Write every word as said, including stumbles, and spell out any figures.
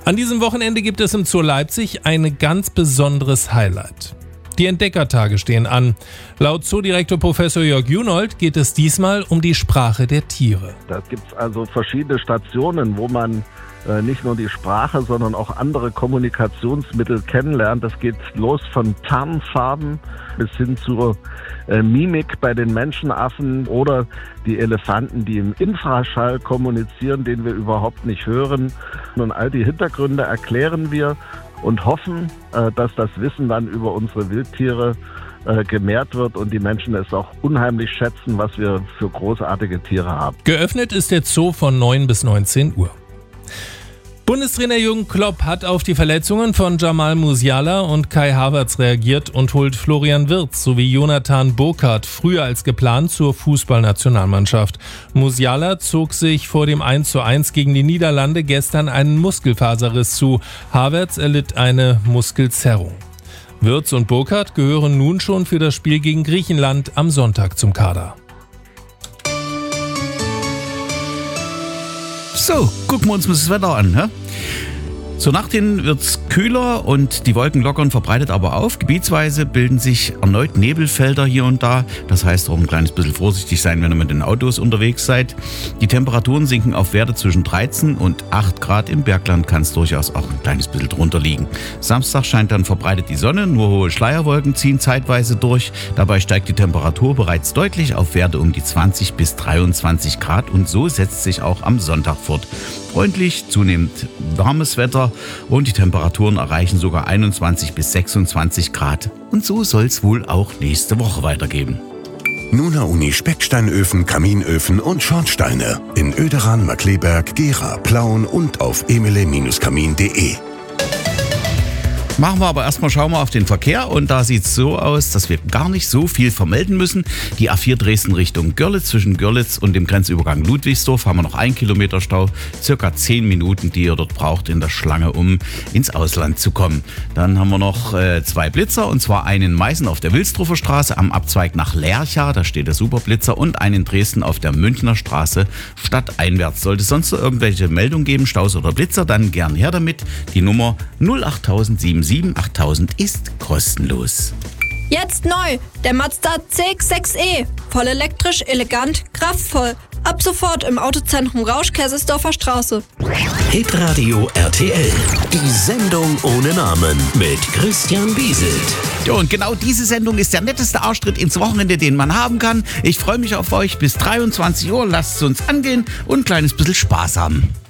An diesem Wochenende gibt es im Zoo Leipzig ein ganz besonderes Highlight. Die Entdeckertage stehen an. Laut Zoodirektor Professor Jörg Junold geht es diesmal um die Sprache der Tiere. Da gibt es also verschiedene Stationen, wo man äh, nicht nur die Sprache, sondern auch andere Kommunikationsmittel kennenlernt. Das geht los von Tarnfarben bis hin zur äh, Mimik bei den Menschenaffen oder die Elefanten, die im Infraschall kommunizieren, den wir überhaupt nicht hören. Und all die Hintergründe erklären wir und hoffen, dass das Wissen dann über unsere Wildtiere gemehrt wird und die Menschen es auch unheimlich schätzen, was wir für großartige Tiere haben. Geöffnet ist der Zoo von neun bis neunzehn Uhr. Bundestrainer Jürgen Klopp hat auf die Verletzungen von Jamal Musiala und Kai Havertz reagiert und holt Florian Wirtz sowie Jonathan Burkardt früher als geplant zur Fußballnationalmannschaft. Musiala zog sich vor dem eins zu eins gegen die Niederlande gestern einen Muskelfaserriss zu. Havertz erlitt eine Muskelzerrung. Wirtz und Burkardt gehören nun schon für das Spiel gegen Griechenland am Sonntag zum Kader. So, gucken wir uns mal das Wetter an. Hä? Zur Nacht hin wird es kühler und die Wolken lockern verbreitet aber auf. Gebietsweise bilden sich erneut Nebelfelder hier und da. Das heißt auch ein kleines bisschen vorsichtig sein, wenn ihr mit den Autos unterwegs seid. Die Temperaturen sinken auf Werte zwischen dreizehn und acht Grad. Im Bergland kann es durchaus auch ein kleines bisschen drunter liegen. Samstag scheint dann verbreitet die Sonne. Nur hohe Schleierwolken ziehen zeitweise durch. Dabei steigt die Temperatur bereits deutlich auf Werte um die zwanzig bis dreiundzwanzig Grad. Und so setzt sich auch am Sonntag fort. Freundlich, zunehmend warmes Wetter und die Temperaturen erreichen sogar einundzwanzig bis sechsundzwanzig Grad. Und so soll es wohl auch nächste Woche weitergehen. Nuna Uni Specksteinöfen, Kaminöfen und Schornsteine in Oederan, Markkleeberg, Gera, Plauen und auf emele Bindestrich kamin punkt de. Machen wir aber erstmal, schauen wir auf den Verkehr und da sieht es so aus, dass wir gar nicht so viel vermelden müssen. Die A vier Dresden Richtung Görlitz, zwischen Görlitz und dem Grenzübergang Ludwigsdorf haben wir noch ein Kilometer Stau, circa zehn Minuten, die ihr dort braucht in der Schlange, um ins Ausland zu kommen. Dann haben wir noch äh, zwei Blitzer und zwar einen in Meißen auf der Wilsdruffer Straße am Abzweig nach Lercha, da steht der Superblitzer, und einen in Dresden auf der Münchner Straße stadteinwärts. Sollte es sonst noch irgendwelche Meldungen geben, Staus oder Blitzer, dann gern her damit. Die Nummer null acht sieben sieben achttausend ist kostenlos. Jetzt neu, der Mazda C X sechs E. Voll elektrisch, elegant, kraftvoll. Ab sofort im Autozentrum Rausch, Kaisersdorfer Straße. Hitradio R T L. Die Sendung ohne Namen mit Christian Bieselt. Ja, und genau diese Sendung ist der netteste Arschtritt ins Wochenende, den man haben kann. Ich freue mich auf euch bis dreiundzwanzig Uhr. Lasst es uns angehen und ein kleines bisschen Spaß haben.